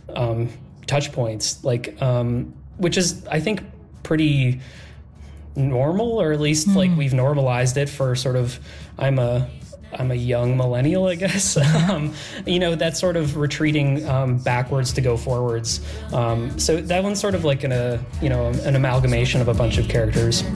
touch points, like which is, I think, pretty normal, or at least like we've normalized it for sort of, I'm a young millennial, I guess. That sort of retreating backwards to go forwards. So that one's sort of like an amalgamation of a bunch of characters.